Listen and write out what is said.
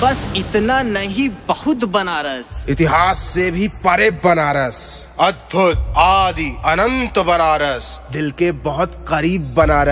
बस इतना नहीं, बहुत बनारस। इतिहास से भी परे बनारस, अद्भुत आदि अनंत बनारस, दिल के बहुत करीब बनारस।